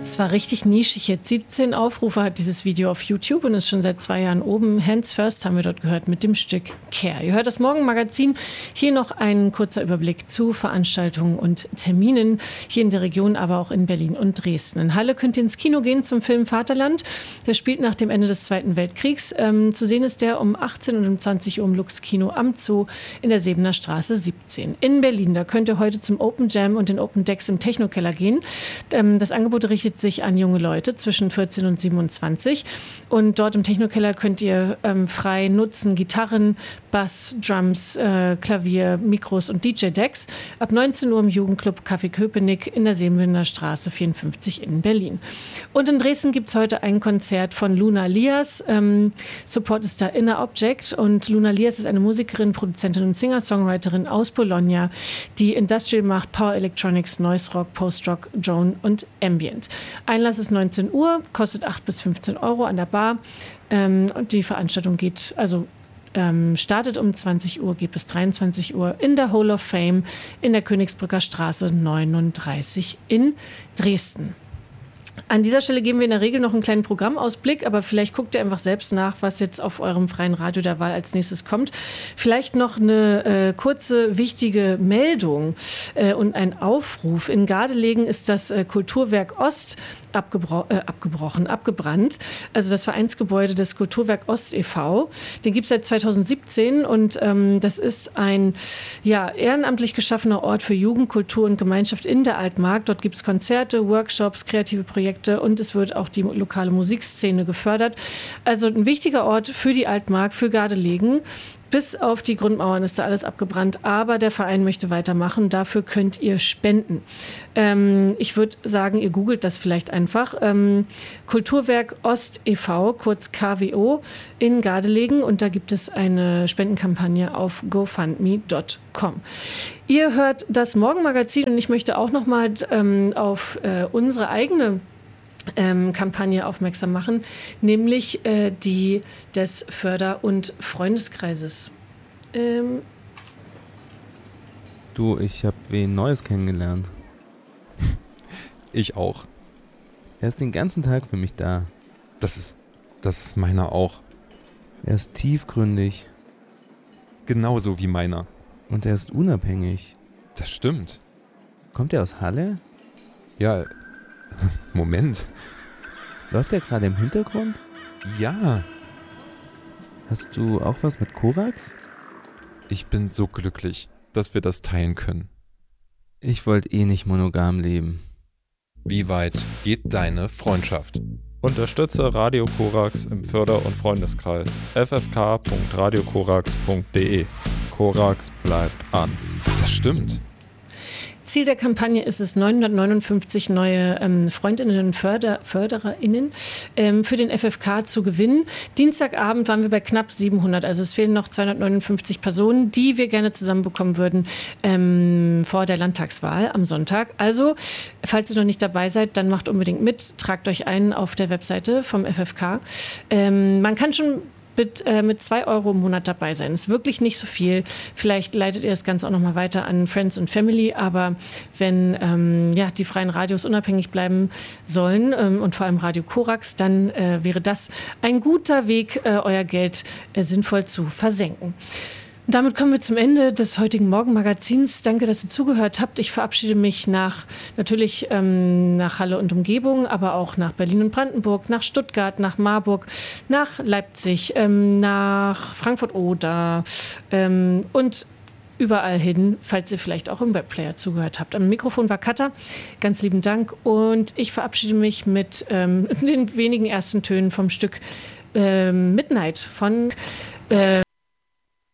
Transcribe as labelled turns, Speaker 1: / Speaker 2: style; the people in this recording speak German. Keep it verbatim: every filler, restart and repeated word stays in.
Speaker 1: Es war richtig nischig. Jetzt siebzehn Aufrufe hat dieses Video auf YouTube und ist schon seit zwei Jahren oben. Hands First haben wir dort gehört mit dem Stück Care. Ihr hört das Morgenmagazin. Hier noch ein kurzer Überblick zu Veranstaltungen und Terminen hier in der Region, aber auch in Berlin und Dresden. In Halle könnt ihr ins Kino gehen zum Film Vaterland. Der spielt nach dem Ende des Zweiten Weltkriegs. Ähm, zu sehen ist der um achtzehn und um zwanzig Uhr im Lux Kino am Zoo in der Sebener Straße siebzehn. In Berlin, da könnt ihr heute zum Open Jam und den Open Decks im Techno-Keller gehen. Ähm, das Angebot richtet sich an junge Leute zwischen vierzehn und siebenundzwanzig. Und dort im Techno-Keller könnt ihr ähm, frei nutzen Gitarren, Bass, Drums, äh, Klavier, Mikros und D J-Decks. Ab neunzehn Uhr im Jugendclub Café Köpenick in der Sebener Straße vierundfünfzig in Berlin. Und in Dresden gibt es heute ein Konzert von Luna Lias. Ähm, Support ist da Inner Object. Und Luna Lias ist eine Musikerin, Produzentin und Singer-Songwriterin aus Bologna, die Industrial macht, Power Electronics, Noise Rock, Post-Rock, Drone und Ambient. Einlass ist neunzehn Uhr, kostet acht bis fünfzehn Euro an der Bar. Ähm, und die Veranstaltung geht, also ähm, startet um zwanzig Uhr, geht bis dreiundzwanzig Uhr in der Hall of Fame in der Königsbrücker Straße neununddreißig in Dresden. An dieser Stelle geben wir in der Regel noch einen kleinen Programmausblick, aber vielleicht guckt ihr einfach selbst nach, was jetzt auf eurem freien Radio der Wahl als nächstes kommt. Vielleicht noch eine äh, kurze, wichtige Meldung äh, und ein Aufruf. In Gardelegen ist das äh, Kulturwerk Ost abgebro- äh, abgebrochen, abgebrannt. Also das Vereinsgebäude des Kulturwerk Ost e V. Den gibt es seit zweitausendsiebzehn und ähm, das ist ein ja, ehrenamtlich geschaffener Ort für Jugend, Kultur und Gemeinschaft in der Altmark. Dort gibt es Konzerte, Workshops, kreative Projekte und es wird auch die lokale Musikszene gefördert. Also ein wichtiger Ort für die Altmark, für Gardelegen. Bis auf die Grundmauern ist da alles abgebrannt, aber der Verein möchte weitermachen. Dafür könnt ihr spenden. Ähm, ich würde sagen, ihr googelt das vielleicht einfach. Ähm, Kulturwerk Ost e V, kurz K W O, in Gardelegen. Und da gibt es eine Spendenkampagne auf go fund me dot com. Ihr hört das Morgenmagazin und ich möchte auch noch mal ähm, auf äh, unsere eigene Ähm, Kampagne aufmerksam machen, nämlich äh, die des Förder- und Freundeskreises. Ähm
Speaker 2: du, ich habe wen Neues kennengelernt.
Speaker 3: Ich auch.
Speaker 2: Er ist den ganzen Tag für mich da.
Speaker 3: Das ist, das ist meiner auch.
Speaker 2: Er ist tiefgründig.
Speaker 3: Genauso wie meiner.
Speaker 2: Und er ist unabhängig.
Speaker 3: Das stimmt.
Speaker 2: Kommt er aus Halle?
Speaker 3: Ja, Moment.
Speaker 2: Läuft er gerade im Hintergrund?
Speaker 3: Ja.
Speaker 2: Hast du auch was mit Korax?
Speaker 3: Ich bin so glücklich, dass wir das teilen können.
Speaker 2: Ich wollte eh nicht monogam leben.
Speaker 3: Wie weit geht deine Freundschaft?
Speaker 4: Unterstütze Radio Korax im Förder- und Freundeskreis. f f k punkt radio korax punkt d e. Korax bleibt an.
Speaker 3: Das stimmt.
Speaker 1: Ziel der Kampagne ist es, neunhundertneunundfünfzig neue ähm, Freundinnen und Förder, FördererInnen ähm, für den F F K zu gewinnen. Dienstagabend waren wir bei knapp siebenhundert, also es fehlen noch zweihundertneunundfünfzig Personen, die wir gerne zusammenbekommen würden ähm, vor der Landtagswahl am Sonntag. Also, falls ihr noch nicht dabei seid, dann macht unbedingt mit, tragt euch ein auf der Webseite vom F F K. Ähm, man kann schon mit, äh, mit zwei Euro im Monat dabei sein. Ist wirklich nicht so viel. Vielleicht leitet ihr das Ganze auch nochmal weiter an Friends und Family, aber wenn ähm, ja, die freien Radios unabhängig bleiben sollen ähm, und vor allem Radio Korax, dann äh, wäre das ein guter Weg, äh, euer Geld äh, sinnvoll zu versenken. Damit kommen wir zum Ende des heutigen Morgenmagazins. Danke, dass ihr zugehört habt. Ich verabschiede mich nach natürlich ähm, nach Halle und Umgebung, aber auch nach Berlin und Brandenburg, nach Stuttgart, nach Marburg, nach Leipzig, ähm, nach Frankfurt-Oder ähm, und überall hin, falls ihr vielleicht auch im Webplayer zugehört habt. Am Mikrofon war Katha. Ganz lieben Dank und ich verabschiede mich mit ähm, den wenigen ersten Tönen vom Stück äh, Midnight von äh